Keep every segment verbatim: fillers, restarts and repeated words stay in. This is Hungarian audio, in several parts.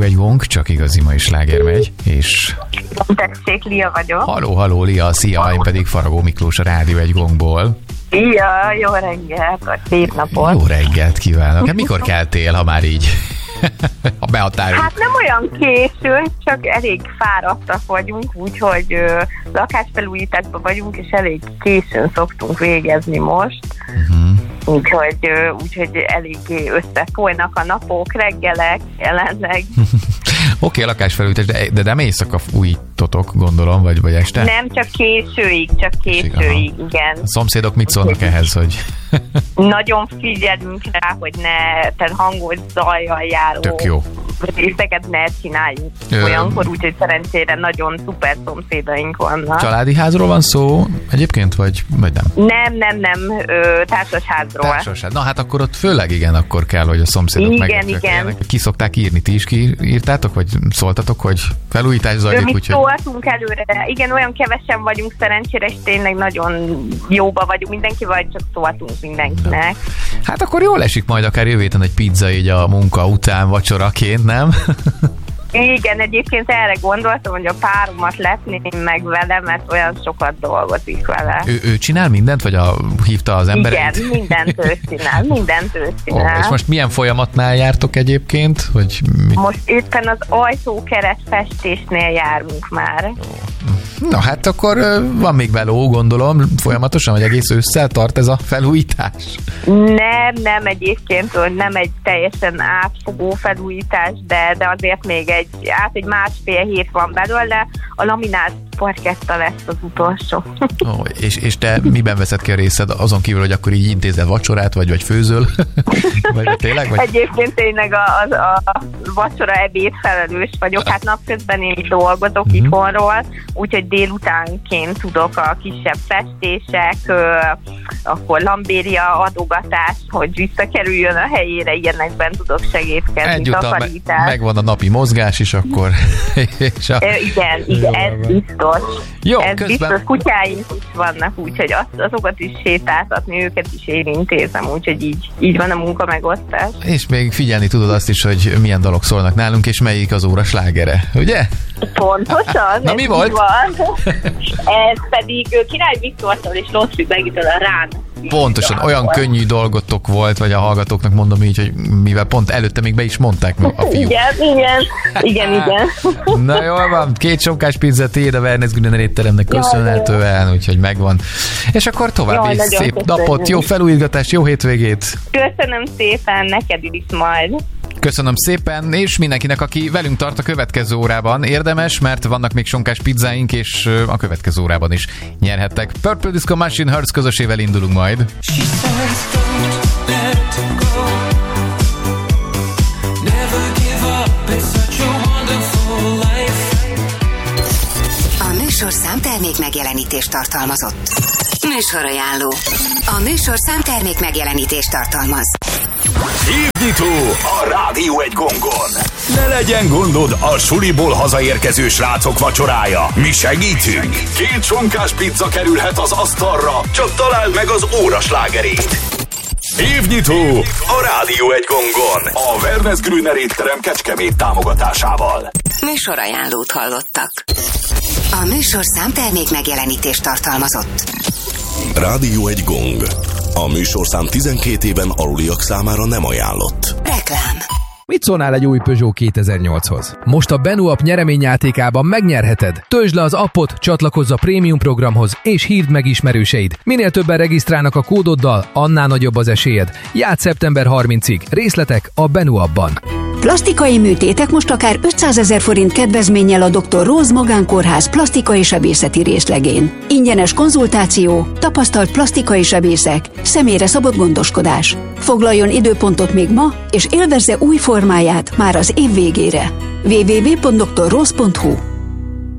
Egy Gong, csak igazi mai sláger megy, és... Tessék, Lia vagyok. Haló, haló, Lia, szia, én pedig Faragó Miklós a Rádió Egy Gongból. Szia, jó reggelt, vagy szép napot. Jó reggelt kívánok. Hát mikor keltél, ha már így a behatárod? Hát nem olyan későn, csak elég fáradtak vagyunk, úgyhogy ö, lakásfelújításban vagyunk, és elég későn szoktunk végezni most. Uh-huh. Úgyhogy, ö, úgyhogy eléggé összefolynak a napok, reggelek jelenleg. Oké, okay, lakásfelújítás, de, de nem éjszaka újítotok, gondolom, vagy, vagy este? Nem, csak későig, csak későig, aha. Igen. A szomszédok mit szólnak ehhez, hogy... Nagyon figyelünk rá, hogy ne, tehát hangos zajjal járó tök jó részeket ne csináljunk Ö... olyankor, úgyhogy szerencsére nagyon szuper szomszédaink vannak. Családi házról van szó egyébként, vagy, vagy nem? Nem, nem, nem, ö, társasházról. Társasház. Na hát akkor ott főleg igen, akkor kell, hogy a szomszédok megértsenek. Ki szokták írni, ti is kiírtátok, vagy szóltatok, hogy felújítás zajlik? Mi úgyhogy... szóltunk előre, igen, olyan kevesen vagyunk szerencsére, és tényleg nagyon jóba vagyunk mindenki, vagy csak szóltunk mindenkinek. Na. Hát akkor jól esik majd akár jövő héten egy pizza így a munka után vacsoraként, nem? Igen, egyébként erre gondoltam, hogy a páromat lepném meg vele, mert olyan sokat dolgozik vele. Ő, ő csinál mindent, vagy a, hívta az embereit? Igen, mindent ő csinál, mindent ő csinál. Oh, és most milyen folyamatnál jártok egyébként? Hogy mi... Most éppen az ajtókeret festésnél járunk már. Oh. Na hát akkor van még beló, gondolom, folyamatosan, vagy egész ősszel tart ez a felújítás? Nem, nem egyébként, nem egy teljesen átfogó felújítás, de, de azért még egy, át egy másfél hét van belőle, a laminált parketta lesz az utolsó. Oh, és, és te miben veszed ki a részed, azon kívül, hogy akkor így intézel vacsorát, vagy, vagy főzöl? Vagy tényleg? Vagy... Egyébként tényleg a, a, a vacsora ebéd felelős vagyok, hát napközben én dolgozok uh-huh. itthonról, úgyhogy délutánként tudok a kisebb festések, ö, akkor lambéria adogatás, hogy visszakerüljön a helyére, ilyenekben tudok segítkezni. Egyúttal me- megvan a napi mozgás is akkor. és a... Igen, igen, ez biztos. Jó, ez közben... biztos, kutyáink is vannak, úgyhogy azt, azokat is sétáltatni, őket is én intézem, úgyhogy így, így van a munka megosztás. És még figyelni tudod azt is, hogy milyen dalok szólnak nálunk, és melyik az óra slágere, ugye? Pontosan. Na mi volt? Van. Ez pedig Király Viktortól és Lottfi Begitől a Rán. Pontosan, olyan könnyű dolgotok volt, vagy a hallgatóknak mondom így, hogy mivel pont előtte még be is mondták a fiúk. Igen, igen, igen, igen. Na jól van, két sonkás pizza tiéd a Werners Grüner étteremnek köszönhetően, úgyhogy megvan. És akkor további jaj, szép köszönjük. Napot, jó felújítgatást, jó hétvégét. Köszönöm szépen, neked is majd. Köszönöm szépen, és mindenkinek, aki velünk tart a következő órában. Érdemes, mert vannak még sonkás pizzáink, és a következő órában is nyerhettek. Purple Disco Machine Hearts közösével indulunk majd. A műsor számtermék megjelenítést tartalmazott. Műsorajánló. A műsor számtermék megjelenítést tartalmaz. Évnyitó a Rádió Egy Gongon. Ne legyen gondod, a suliból hazaérkező srácok vacsorája. Mi segítünk. Két sonkás pizza kerülhet az asztalra, csak találd meg az óra slágerét. Évnyitó a Rádió Egy Gongon. A Werners Grüner étterem Kecskemét támogatásával. Műsorajánlót hallottak. A műsor számtermék megjelenítést tartalmazott. Rádió Egy Gong. A műsorszám tizenkét éven aluliak számára nem ajánlott. Reklám. Mit szólnál egy új Peugeot kétezer-nyolchoz? Most a Benu App nyereményjátékában megnyerheted. Töltsd le az appot, csatlakozz a prémium programhoz, és hívd meg ismerőseid. Minél többen regisztrálnak a kódoddal, annál nagyobb az esélyed. Játsz szeptember harmincadikáig. Részletek a Benu Appban. Plastikai műtétek most akár ötszázezer forint kedvezménnyel a doktor Rose Magánkórház plastikai sebészeti részlegén. Ingyenes konzultáció, tapasztalt plastikai sebészek, személyre szabott gondoskodás. Foglaljon időpontot még ma, és élvezze új formáját már az év végére. double-u double-u double-u pont doktor rose pont hu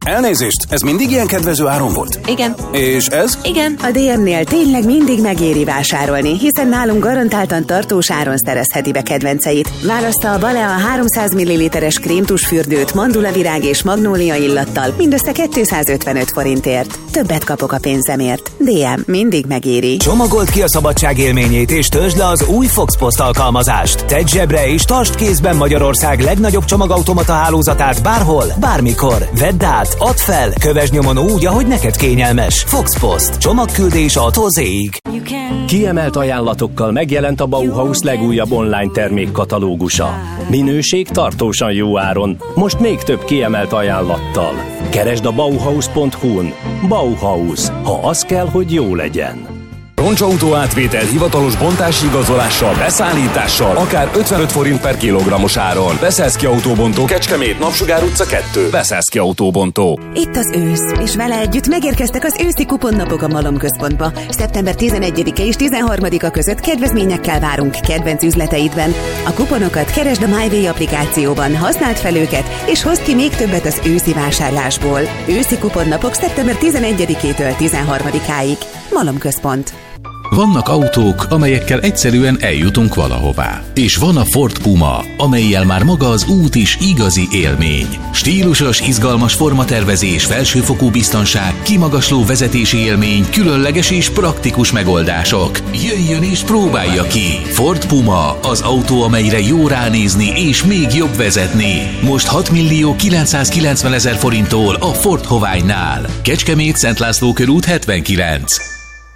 Elnézést, ez mindig ilyen kedvező áron volt? Igen. És ez? Igen. A dé em-nél tényleg mindig megéri vásárolni, hiszen nálunk garantáltan tartós áron szerezheti be kedvenceit. Válassza a Balea háromszáz milliliteres krémtusfürdőt mandulavirág és magnólia illattal mindössze kétszázötvenöt forintért. Többet kapok a pénzemért. dé em mindig megéri. Csomagold ki a szabadság élményét és töltsd le az új Fox Post alkalmazást. Tedd zsebre és tartsd kézben Magyarország legnagyobb csomagautomata hálózatát bárhol, bármikor. Vedd át, add fel, kövesd nyomon úgy, ahogy neked kényelmes. Fox Post. Csomagküldés A-tól Z-ig. Kiemelt ajánlatokkal megjelent a Bauhaus legújabb online termékkatalógusa. Minőség tartósan jó áron, most még több kiemelt ajánlattal. Keresd a bauhaus pont hu-n. Bauhaus. Ha az kell, hogy jó legyen. Roncsautó átvétel hivatalos bontási igazolással, beszállítással, akár ötvenöt forint per kilogrammos áron. Beszeszki Autóbontó, Kecskemét, Napsugár utca kettő. Beszeszki Autóbontó. Itt az ősz, és vele együtt megérkeztek az őszi kuponnapok a Malom Központba. szeptember tizenegyedike és tizenharmadika között kedvezményekkel várunk kedvenc üzleteidben. A kuponokat keresd a MyWay applikációban, használd fel őket, és hozd ki még többet az őszi vásárlásból. Őszi kuponnapok szeptember tizenegyedikétől tizenharmadikáig. Malom Központ. Vannak autók, amelyekkel egyszerűen eljutunk valahová. És van a Ford Puma, amellyel már maga az út is igazi élmény. Stílusos, izgalmas formatervezés, felsőfokú biztonság, kimagasló vezetési élmény, különleges és praktikus megoldások. Jöjjön és próbálja ki! Ford Puma, az autó, amelyre jó ránézni és még jobb vezetni. Most hat millió kilencszázkilencvenezer forinttól a Ford Hoványnál. Kecskemét, Szent László körút hetvenkilenc.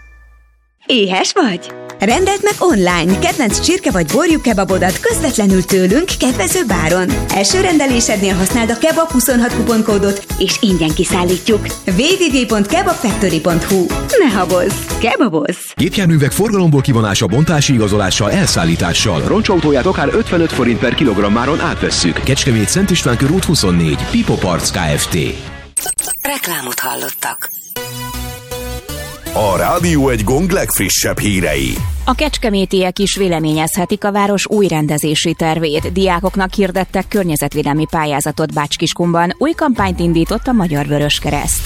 Éhes vagy? Rendeld meg online kedvenc csirke vagy borjú kebabodat közvetlenül tőlünk kedvező áron. Első rendelésednél használd a kebab huszonhat kuponkódot, és ingyen kiszállítjuk. double-u double-u double-u pont kebabfactory pont hu. Ne habozz, kebabozz! Gépjárművek forgalomból kivonása bontási igazolással, elszállítással. Roncsautóját akár ötvenöt forint per kilogrammáron átvesszük. Kecskemét, Szent István körút huszonnégy. Pipo Parts Kft. Reklámot hallottak. A Rádió egy Gong legfrissebb hírei. A kecskemétiek is véleményezhetik a város új rendezési tervét. Diákoknak hirdettek környezetvédelmi pályázatot Bács-Kiskunban. Új kampányt indított a Magyar Vöröskereszt.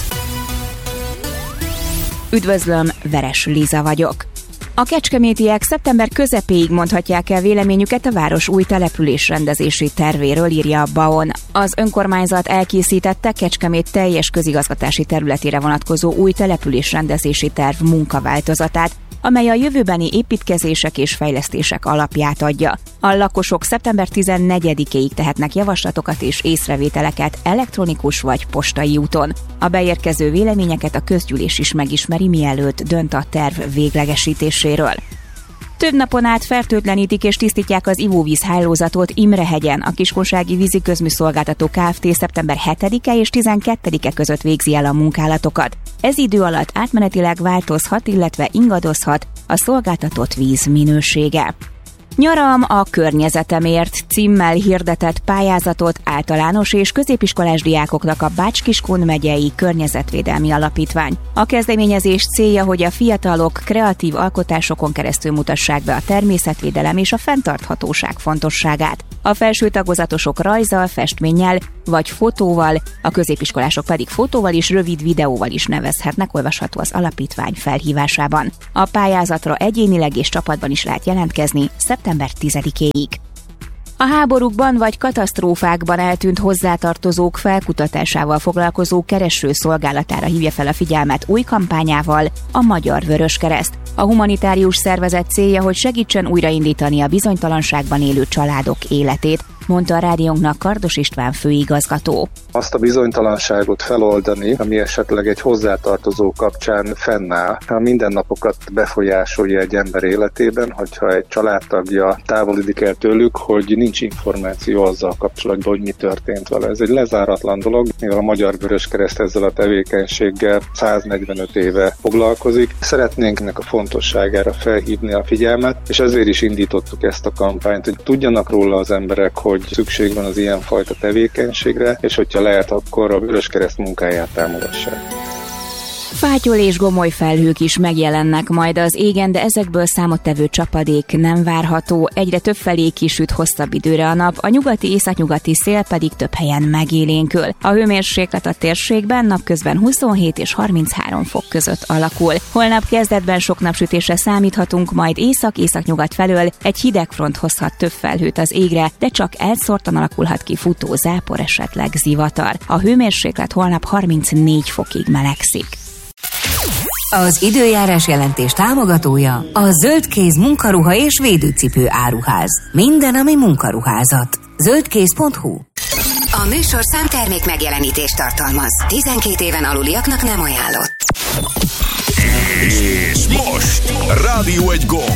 Üdvözlöm, Veres Liza vagyok. A kecskemétiek szeptember közepéig mondhatják el véleményüket a város új településrendezési tervéről, írja a BAON. Az önkormányzat elkészítette Kecskemét teljes közigazgatási területére vonatkozó új településrendezési terv munkaváltozatát, amely a jövőbeni építkezések és fejlesztések alapját adja. A lakosok szeptember tizennegyedikéig tehetnek javaslatokat és észrevételeket elektronikus vagy postai úton. A beérkező véleményeket a közgyűlés is megismeri, mielőtt dönt a terv véglegesítéséről. Több napon át fertőtlenítik és tisztítják az ivóvíz hálózatot Imrehegyen. A Kiskunsági Vízi Közműszolgáltató Kft. Szeptember hetedike és tizenkettedike között végzi el a munkálatokat. Ez idő alatt átmenetileg változhat, illetve ingadozhat a szolgáltatott víz minősége. Nyaram a környezetemért címmel hirdetett pályázatot általános és középiskolás diákoknak a Bács-Kiskun megyei környezetvédelmi alapítvány. A kezdeményezés célja, hogy a fiatalok kreatív alkotásokon keresztül mutassák be a természetvédelem és a fenntarthatóság fontosságát. A felső tagozatosok rajzzal, festménnyel vagy fotóval, a középiskolások pedig fotóval és rövid videóval is nevezhetnek, olvasható az alapítvány felhívásában. A pályázatra egyénileg és csapatban is lehet jelentkezni szeptember tizedikéig. A háborúkban vagy katasztrófákban eltűnt hozzátartozók felkutatásával foglalkozó kereső szolgálatára hívja fel a figyelmet új kampányával a Magyar Vöröskereszt. A humanitárius szervezet célja, hogy segítsen újraindítani a bizonytalanságban élő családok életét, mondta a rádiónknak Kardos István főigazgató. Azt a bizonytalanságot feloldani, ami esetleg egy hozzátartozó kapcsán fennáll, a mindennapokat befolyásolja egy ember életében, hogyha egy családtagja távolodik el tőlük, hogy nincs információ azzal kapcsolatban, hogy mi történt vele. Ez egy lezáratlan dolog, mivel a Magyar Vöröskereszt ezzel a tevékenységgel száznegyvenöt éve foglalkozik. Szeretnénk ennek a fontosságára felhívni a figyelmet, és ezért is indítottuk ezt a kampányt, hogy tudjanak róla az emberek, hogy szükség van az ilyenfajta tevékenységre, és hogyha lehet, akkor a Vöröskereszt munkáját támogassák. Fátyol és gomoly felhők is megjelennek majd az égen, de ezekből számottevő csapadék nem várható. Egyre több felé kisüt hosszabb időre a nap, a nyugati északnyugati szél pedig több helyen megélénkül. A hőmérséklet a térségben napközben huszonhét és harminchárom fok között alakul. Holnap kezdetben sok napsütésre számíthatunk, majd észak-északnyugat felől egy hideg front hozhat több felhőt az égre, de csak elszórtan alakulhat ki futó zápor, esetleg zivatar. A hőmérséklet holnap harmincnégy fokig melegszik. Az időjárás jelentés támogatója a Zöldkéz munkaruha és védőcipő áruház. Minden, ami munkaruházat. zöldkéz pont hu. A műsor számtermék megjelenítést tartalmaz. tizenkét éven aluliaknak nem ajánlott. És most Rádió egy gomb.